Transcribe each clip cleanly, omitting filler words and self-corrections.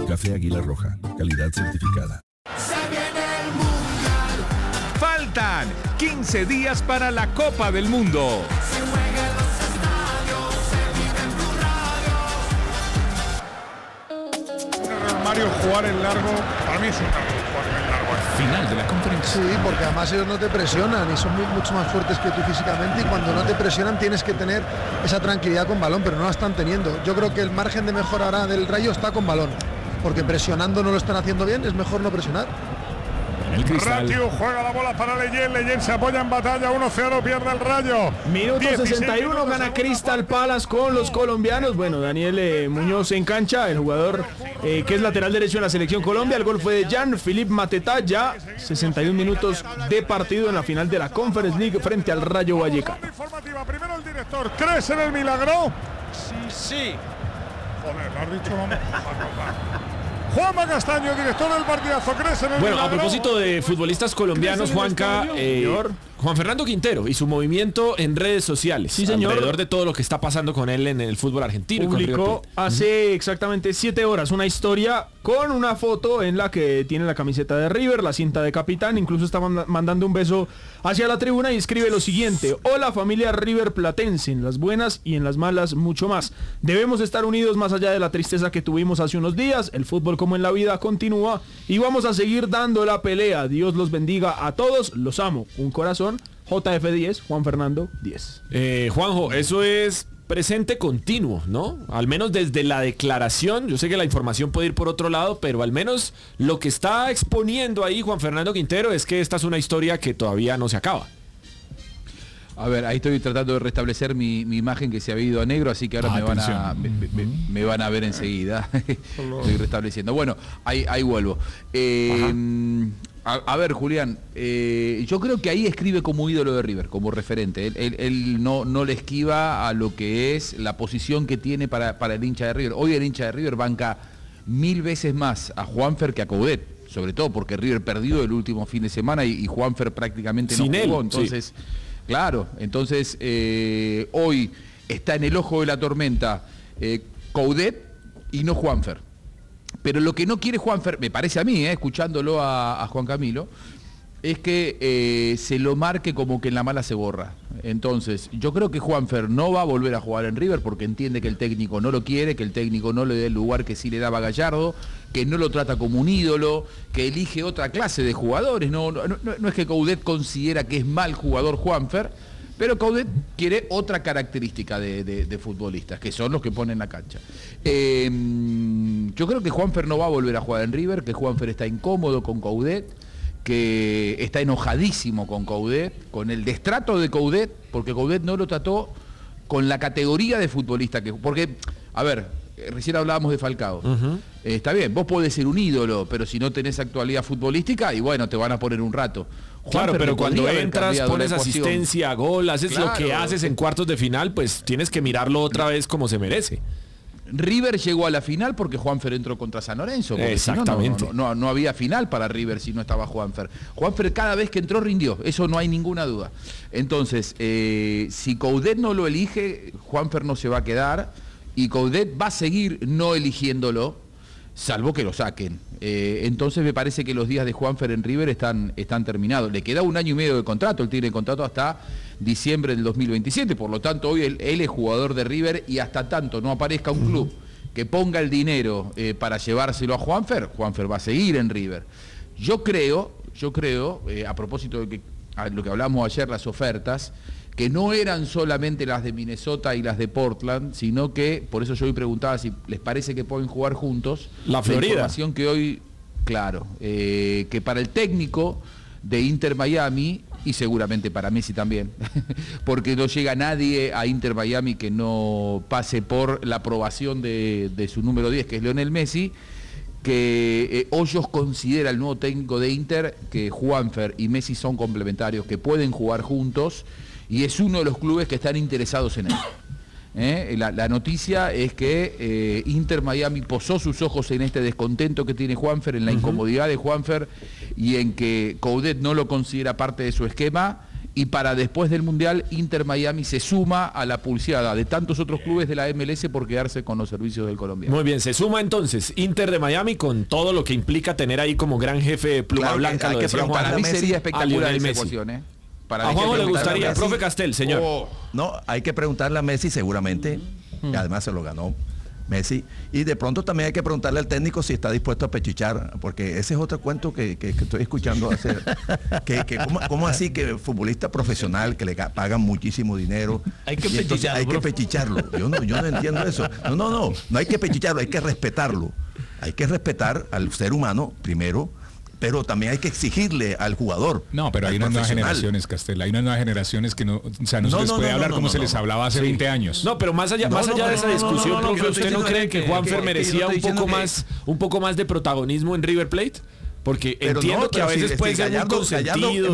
Café Águila Roja, calidad certificada. Se viene el Mundial. Faltan 15 días para la Copa del Mundo. Se juega en los estadios, se vive en tu radio. Mario, jugar en largo, para mí es un error jugar en largo. Final de la conferencia. Sí, porque además ellos no te presionan y son mucho más fuertes que tú físicamente, y cuando no te presionan tienes que tener esa tranquilidad con balón, pero no la están teniendo. Yo creo que el margen de mejora ahora del Rayo está con balón, porque presionando no lo están haciendo bien, es mejor no presionar. El Cristal. Ratiu juega la bola para Leyen se apoya en batalla, 1-0, pierde el Rayo. Minuto 16 61, minutos, gana segunda Crystal parte. Palace con los colombianos. Bueno, Daniel Muñoz en cancha, el jugador que es lateral derecho en la selección Colombia. El gol fue de Jean-Philippe Mateta, ya 61 minutos de partido en la final de la Conference League frente al Rayo Vallecano. Ronda informativa, primero el director, ¿crees en el milagro? Sí. Joder, lo has dicho, vamos. Juanma Castaño, director del partidazo, ¿crees en el Bueno, milagro? a propósito de futbolistas colombianos, Juanca, Juan Fernando Quintero y su movimiento en redes sociales, Sí, señor. alrededor de todo lo que está pasando con él en el fútbol argentino. y con River Publicó Plate. hace exactamente 7 horas una historia con una foto en la que tiene la camiseta de River, la cinta de capitán, incluso está mandando un beso hacia la tribuna y escribe lo siguiente: hola familia River Platense, en las buenas y en las malas mucho más. Debemos estar unidos más allá de la tristeza que tuvimos hace unos días. El fútbol, como en la vida, continúa y vamos a seguir dando la pelea. Dios los bendiga a todos, los amo. Un corazón. JF10, Juan Fernando 10. Juanjo, eso es presente continuo, ¿no? Al menos desde la declaración. Yo sé que la información puede ir por otro lado, pero al menos lo que está exponiendo ahí Juan Fernando Quintero es que esta es una historia que todavía no se acaba. A ver, ahí estoy tratando de restablecer mi imagen que se había ido a negro, así que ahora me van a ver enseguida. Estoy restableciendo. Bueno, ahí vuelvo. A ver, Julián, yo creo que ahí escribe como ídolo de River, como referente. Él no le esquiva a lo que es la posición que tiene para el hincha de River. Hoy el hincha de River banca 1000 veces más a Juanfer que a Coudet, sobre todo porque River perdió el último fin de semana y Juanfer prácticamente no jugó. Entonces, sí. Claro, entonces hoy está en el ojo de la tormenta Coudet y no Juanfer. Pero lo que no quiere Juanfer, me parece a mí, escuchándolo a Juan Camilo, es que se lo marque como que en la mala se borra. Entonces, yo creo que Juanfer no va a volver a jugar en River porque entiende que el técnico no lo quiere, que el técnico no le da el lugar que sí le daba Gallardo, que no lo trata como un ídolo, que elige otra clase de jugadores. No es que Coudet considera que es mal jugador Juanfer, pero Coudet quiere otra característica de futbolistas, que son los que ponen la cancha. Yo creo que Juanfer no va a volver a jugar en River, que Juanfer está incómodo con Coudet, que está enojadísimo con Coudet, con el destrato de Coudet, porque Coudet no lo trató con la categoría de futbolista que... Porque, a ver, recién hablábamos de Falcao. Está bien, vos podés ser un ídolo, pero si no tenés actualidad futbolística, y bueno, te van a poner un rato. Claro, pero cuando entras, pones la ecuación. asistencia, gol, haces lo que haces en cuartos de final, pues tienes que mirarlo otra vez como se merece. River llegó a la final porque Juanfer entró contra San Lorenzo. Exactamente. Si no había final para River si no estaba Juanfer. Juanfer cada vez que entró rindió, eso no hay ninguna duda. Entonces, si Coudet no lo elige, Juanfer no se va a quedar y Coudet va a seguir no eligiéndolo, salvo que lo saquen. Entonces me parece que los días de Juanfer en River están terminados. Le queda 1 año y medio de contrato, él tiene contrato hasta diciembre del 2027, por lo tanto hoy él es jugador de River y hasta tanto no aparezca un club que ponga el dinero para llevárselo a Juanfer va a seguir en River. Yo creo, a propósito de lo que hablamos ayer, las ofertas, que no eran solamente las de Minnesota y las de Portland, sino que, por eso yo hoy preguntaba si les parece que pueden jugar juntos. La Florida. Información que hoy, claro, que para el técnico de Inter Miami, y seguramente para Messi también, porque no llega nadie a Inter Miami que no pase por la aprobación de su número 10, que es Lionel Messi, que Hoyos considera, el nuevo técnico de Inter, que Juanfer y Messi son complementarios, que pueden jugar juntos, y es uno de los clubes que están interesados en él. La noticia es que Inter Miami posó sus ojos en este descontento que tiene Juanfer, en la incomodidad de Juanfer y en que Coudet no lo considera parte de su esquema, y para después del Mundial, Inter Miami se suma a la pulseada de tantos otros clubes de la MLS por quedarse con los servicios del colombiano. Muy bien, se suma entonces Inter de Miami con todo lo que implica tener ahí como gran jefe pluma Claro, blanca. hay lo que decía preguntar Juan. Para mí Messi, sería a espectacular Lionel esa Messi. ecuación, ¿eh? A Juanjo le gustaría, Messi. profe Castel, señor. No, hay que preguntarle a Messi seguramente, que además se lo ganó Messi, y de pronto también hay que preguntarle al técnico si está dispuesto a pechichar, porque ese es otro cuento que estoy escuchando hacer, ¿cómo así que futbolista profesional que le pagan muchísimo dinero, Hay que y entonces pechicharlo, hay que profe. pechicharlo? Yo no entiendo eso. No hay que pechicharlo, hay que respetarlo. Hay que respetar al ser humano primero, pero también hay que exigirle al jugador. No, pero hay al unas nuevas profesional. generaciones, Castel. Hay unas nuevas generaciones que no, o sea, no se les puede hablar como se les hablaba hace 20 años. No, pero más allá de esa discusión, profe, ¿usted no cree que Juanfer merecía un poco más de protagonismo en River Plate? Porque Pero entiendo que a veces puede ser muy consentido.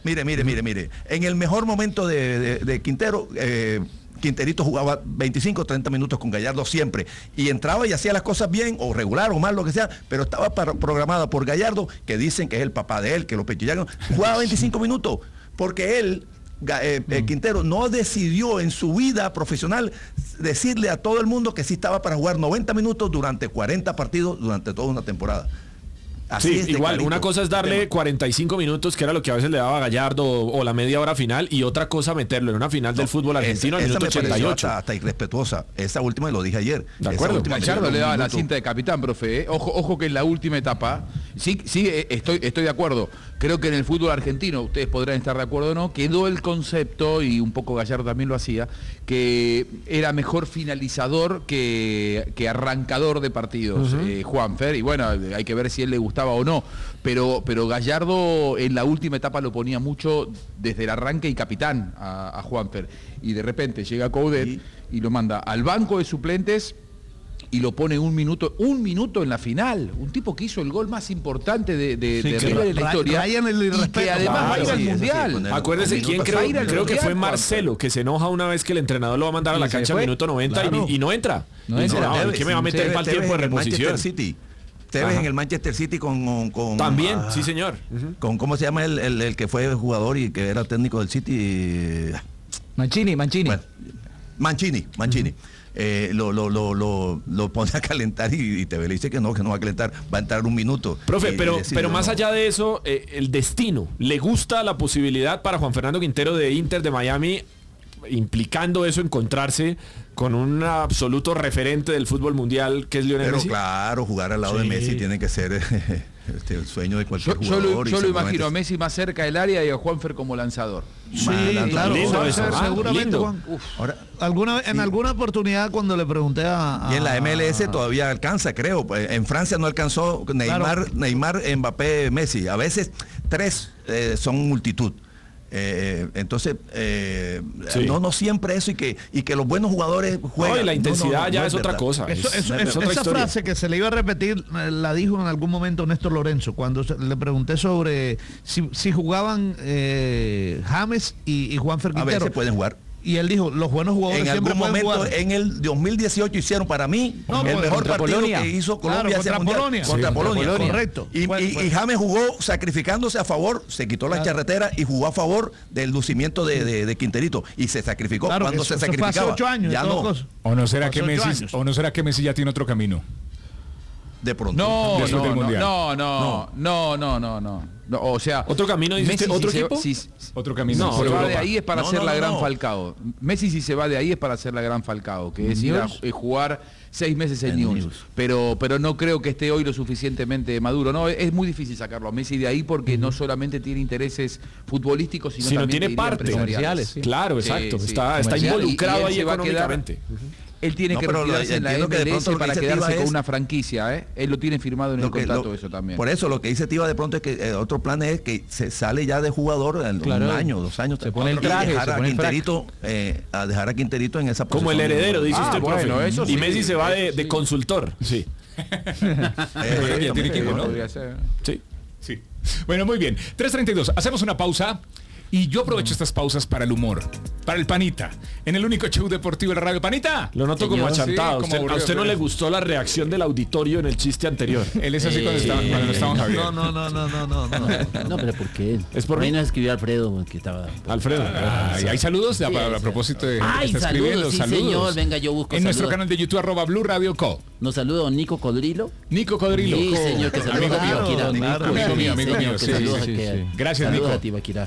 Mire. En el mejor momento de Quintero, Quinterito jugaba 25 30 minutos con Gallardo siempre. Y entraba y hacía las cosas bien, o regular, o mal, lo que sea, pero estaba programada por Gallardo, que dicen que es el papá de él, que lo pechillaron. Jugaba 25 minutos, porque él, Quintero, no decidió en su vida profesional decirle a todo el mundo que sí estaba para jugar 90 minutos durante 40 partidos durante toda una temporada. Así Sí, es de igual, clarito. una cosa es darle 45 minutos, que era lo que a veces le daba Gallardo, o la media hora final, y otra cosa meterlo en una final del fútbol argentino al esa minuto me pareció 88. hasta irrespetuosa. Esa última lo dije ayer. De Esa acuerdo. última Gallardo me le dio daba un la minuto. cinta de capitán, profe. Ojo que en la última etapa, sí, estoy de acuerdo. Creo que en el fútbol argentino, ustedes podrán estar de acuerdo o no, quedó el concepto, y un poco Gallardo también lo hacía, que era mejor finalizador que arrancador de partidos, Juanfer, y bueno, hay que ver si a él le gustaba o no. Pero Gallardo en la última etapa lo ponía mucho desde el arranque y capitán a Juanfer. Y de repente llega Coudet y lo manda al banco de suplentes y lo pone un minuto en la final. Un tipo que hizo el gol más importante de que River en la historia. rayan el y irrespeto. que además va a ir Claro, al sí, eso sí, Mundial. poner- Acuérdese un quién minuto para ir al creo que Mundial, fue Marcelo, que se enoja una vez que el entrenador lo va a mandar a la Y se cancha al fue. minuto 90 Claro. y no entra. No Y entra. dice, Tevez, ¿qué me va a meter Tevez para el tiempo de en el reposición? Manchester City. Tevez Ajá. en el Manchester City con También, sí señor. Ujú. con ¿cómo se llama el que fue jugador y que era técnico del City? Mancini. Bueno, Mancini. Lo pone a calentar y Tevez le dice que no va a calentar, va a entrar un minuto. Profe, Y pero decide, más no. allá de eso, el destino, ¿le gusta la posibilidad para Juan Fernando Quintero de Inter de Miami, implicando eso encontrarse con un absoluto referente del fútbol mundial que es Lionel Pero Messi? claro, jugar al lado de Sí. Messi tiene que ser el sueño de cualquier Yo jugador. lo imagino a Messi más cerca del área y a Juanfer como lanzador. Sí, claro. Lindo o eso, sea, seguramente, lindo. Juan. Ahora, En alguna oportunidad cuando le pregunté a... y en la MLS todavía alcanza, creo. En Francia no alcanzó Claro. Neymar, Mbappé, Messi. A veces tres son multitud. Entonces, Sí. no siempre eso y que los buenos jugadores juegan. No, y la intensidad ya es otra verdad. cosa. Eso, Es otra esa historia. frase que se le iba a repetir la dijo en algún momento Néstor Lorenzo cuando le pregunté sobre si jugaban James y Juanfer A Quintero. veces pueden jugar. Y él dijo, los buenos jugadores En siempre algún pueden momento, jugar. en el 2018 hicieron para mí No, el pues, mejor contra partido Polonia. que hizo Colombia Claro, ese contra mundial. Polonia. Contra Sí, Polonia. contra Polonia. Correcto. Y James jugó sacrificándose a favor, se quitó la charretera y jugó a favor del lucimiento de Quinterito. Y se sacrificó. Claro, Cuando eso se fue sacrificaba. hace 8 años. ya de todas no. cosas. ¿O no será Pasó que 8 Messi, años. o no será que Messi ya tiene otro camino? De pronto. No, Después del Mundial. No, o sea, ¿Otro camino, dice usted? Messi, ¿Otro si se- equipo? si- Otro camino. No, se por va de Europa. ahí es para No, ser no, la no, gran no. Falcao. Messi si se va de ahí es para ser la gran Falcao, que es ir a jugar 6 meses en News. Pero no creo que esté hoy lo suficientemente maduro. No, es muy difícil sacarlo a Messi de ahí porque no solamente tiene intereses futbolísticos, sino Si no también tiene te diría, parte. empresariales. Sí. Claro, Sí, exacto. sí. Está Comercial, involucrado y él ahí se va a quedar- económicamente. Él tiene No, que pero retirarse en la entiendo que de MLS pronto lo para que dice quedarse Tiva con es- una franquicia, ¿eh? Él lo tiene firmado en el contrato eso también. Por eso lo que dice Tiva de pronto es que otro plan es que se sale ya de jugador en Claro. un año, 2 años. Se pone el y traje, dejar se a pone el frac. Quinterito, a dejar a Quinterito en esa posición. Como el heredero, dice Ah, usted, profe. bueno, eso Y sí, Messi se va eso de sí. consultor. Sí. Ya tiene equipo, ¿no? Podría ser. Sí. Sí. Bueno, muy bien. 3:32. Hacemos una pausa Y yo aprovecho estas pausas para el humor, para el panita, en el único show deportivo de la radio. Panita. Lo noto como achantado. Sí, como a usted no le gustó la reacción del auditorio en el chiste anterior. Él es así cuando estaban Javier. No, pero ¿por qué? Es por ahí mí. nos escribió Alfredo que estaba. Alfredo. ¿Y hay saludos a propósito de gente que está escribiendo? Sí, señor, venga, yo busco en nuestro saludos. canal de YouTube @Blue Radio Co. Nos saluda Nico Codrilo. Nico Codrilo. Sí, señor, que saluda amigo a mío. Tibaquirá. Amigo mío. Sí, Saludos sí, a que- sí. Gracias, saludos Nico. a Tibaquirá.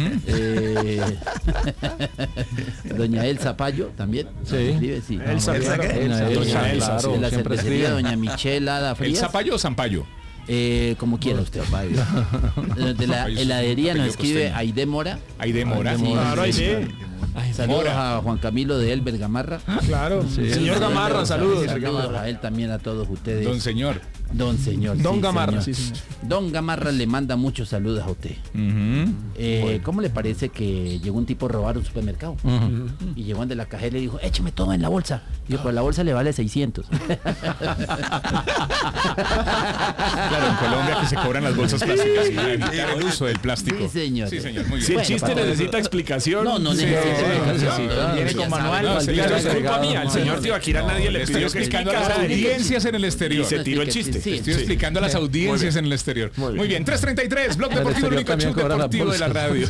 Doña Elsa Payo también. Sí. Escribe, sí. Elsa, ¿Elsa qué? Doña Elsa, De la siempre cervecería escribe. Doña Michela ¿El Frías. Zapallo o Zampayo? Como quiera usted. De la Zapallo, heladería nos apellido escribe costeño. Aide Mora. Aide Mora. Claro, ahí sí. Saludos Mora. a Juan Camilo de Elber Gamarra. Claro. Señor Gamarra, saludos. Saludos a él también, a todos ustedes. Don señor. Don señor. Don sí, Gamarra, señor. sí, señor. Don Gamarra le manda muchos saludos a usted. ¿Cómo le parece que llegó un tipo a robar un supermercado? Y llegó ante la cajera y le dijo, écheme todo en la bolsa. Dijo, pues la bolsa le vale 600. Claro, en Colombia que se cobran las bolsas plásticas para evitar el uso del plástico. Sí, señor. Sí, señor, muy bien. Si el Bueno, chiste para- necesita explicación. No necesita explicación. Viene con manual. No, Esto claro, es culpa mía. El señor Tibaquirá nadie le Le estoy pidió que explicando a las explicara. audiencias en el Y exterior. se tiró el Sí, chiste. sí, Estoy explicando a las audiencias en el exterior. Muy bien, 3:33, Blog Deportivo, el único show deportivo de la radio.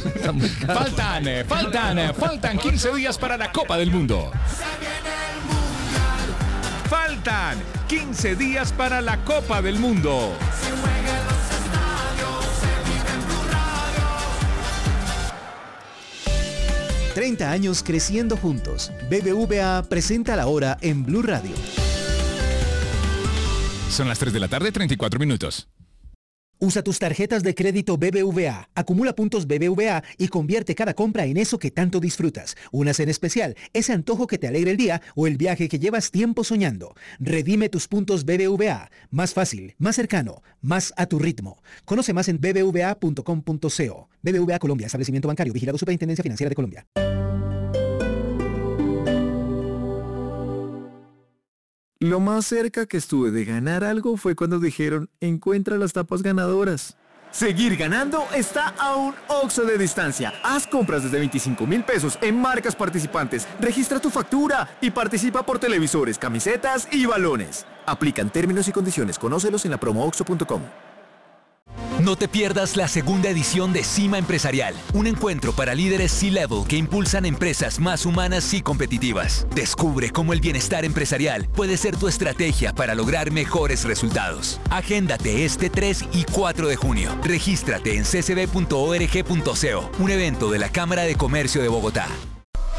Faltan 15 días para la Copa del Mundo. Faltan 15 días para la Copa del Mundo. 30 años creciendo juntos. BBVA presenta la hora en Blue Radio. Son las 3 de la tarde, 34 minutos. Usa tus tarjetas de crédito BBVA, acumula puntos BBVA y convierte cada compra en eso que tanto disfrutas. Unas en especial, ese antojo que te alegra el día o el viaje que llevas tiempo soñando. Redime tus puntos BBVA. Más fácil, más cercano, más a tu ritmo. Conoce más en bbva.com.co. BBVA Colombia, establecimiento bancario, vigilado Superintendencia Financiera de Colombia. Lo más cerca que estuve de ganar algo fue cuando dijeron, encuentra las tapas ganadoras. Seguir ganando está a un Oxxo de distancia. Haz compras desde 25,000 pesos en marcas participantes. Registra tu factura y participa por televisores, camisetas y balones. Aplican términos y condiciones. Conócelos en la promooxxo.com. No te pierdas la segunda edición de Cima Empresarial, un encuentro para líderes C-Level que impulsan empresas más humanas y competitivas. Descubre cómo el bienestar empresarial puede ser tu estrategia para lograr mejores resultados. Agéndate este 3 y 4 de junio. Regístrate en ccb.org.co, un evento de la Cámara de Comercio de Bogotá.